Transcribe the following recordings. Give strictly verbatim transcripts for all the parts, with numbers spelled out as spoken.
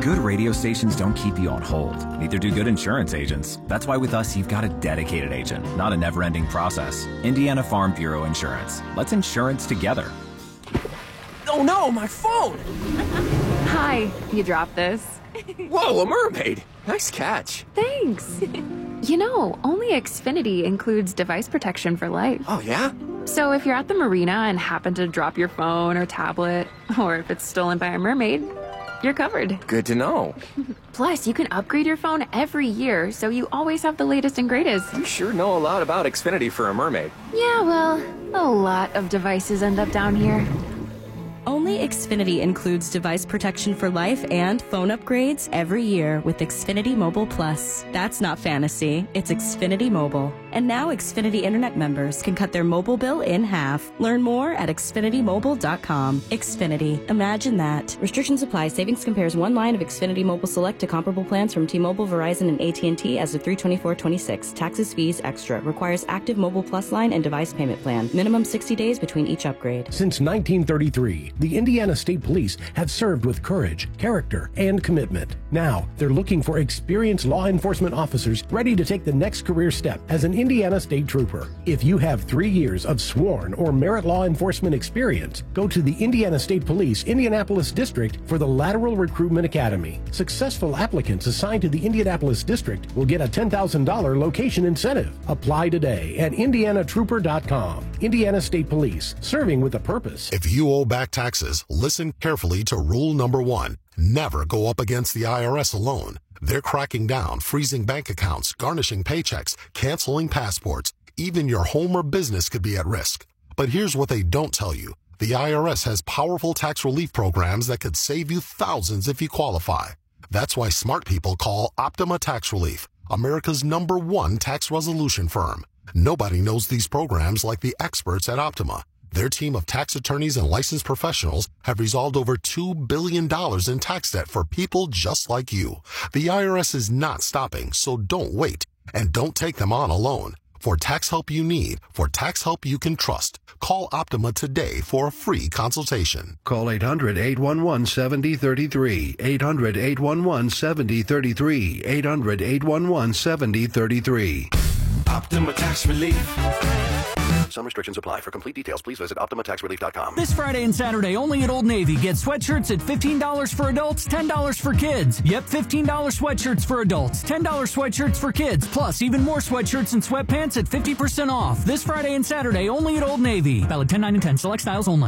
Good radio stations don't keep you on hold. Neither do good insurance agents. That's why with us, you've got a dedicated agent, not a never-ending process. Indiana Farm Bureau Insurance. Let's insurance together. Oh no, my phone! Hi, you dropped this. Whoa, a mermaid! Nice catch. Thanks. You know, only Xfinity includes device protection for life. Oh, yeah? So if you're at the marina and happen to drop your phone or tablet, or if it's stolen by a mermaid, you're covered. Good to know. Plus, you can upgrade your phone every year, so you always have the latest and greatest. You sure know a lot about Xfinity for a mermaid. Yeah, well, a lot of devices end up down here. Only Xfinity includes device protection for life and phone upgrades every year with Xfinity Mobile Plus. That's not fantasy, it's Xfinity Mobile. And now Xfinity Internet members can cut their mobile bill in half. Learn more at Xfinity Mobile dot com. Xfinity. Imagine that. Restrictions apply. Savings compares one line of Xfinity Mobile Select to comparable plans from T-Mobile, Verizon, and A T and T as of three twenty-four twenty-six. Taxes, fees, extra. Requires active Mobile Plus line and device payment plan. Minimum sixty days between each upgrade. Since nineteen thirty-three, the Indiana State Police have served with courage, character, and commitment. Now, they're looking for experienced law enforcement officers ready to take the next career step as an Indiana State Trooper. If you have three years of sworn or merit law enforcement experience, go to the Indiana State Police Indianapolis District for the Lateral Recruitment Academy. Successful applicants assigned to the Indianapolis District will get a ten thousand dollars location incentive. Apply today at indiana trooper dot com. Indiana State Police, serving with a purpose. If you owe back taxes, listen carefully to rule number one. Never go up against the I R S alone. They're cracking down, freezing bank accounts, garnishing paychecks, canceling passports. Even your home or business could be at risk. But here's what they don't tell you. The I R S has powerful tax relief programs that could save you thousands if you qualify. That's why smart people call Optima Tax Relief, America's number one tax resolution firm. Nobody knows these programs like the experts at Optima. Their team of tax attorneys and licensed professionals have resolved over two billion dollars in tax debt for people just like you. The I R S is not stopping, so don't wait. And don't take them on alone. For tax help you need, for tax help you can trust, call Optima today for a free consultation. Call eight hundred, eight one one, seven zero three three, eight hundred, eight one one, seven zero three three, eight hundred, eight one one, seven zero three three. Optima Tax Relief. Some restrictions apply. For complete details, please visit optima tax relief dot com. This Friday and Saturday, only at Old Navy. Get sweatshirts at fifteen dollars for adults, ten dollars for kids. Yep, fifteen dollars sweatshirts for adults, ten dollars sweatshirts for kids, plus even more sweatshirts and sweatpants at fifty percent off. This Friday and Saturday, only at Old Navy. Valid ten, nine, and ten. Select styles only.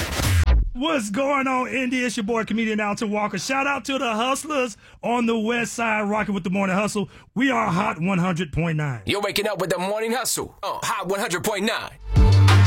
What's going on, Indy? It's your boy, comedian Alton Walker. Shout out to the hustlers on the west side, rocking with the morning hustle. We are Hot one hundred point nine. You're waking up with the morning hustle. Uh, Hot one hundred point nine.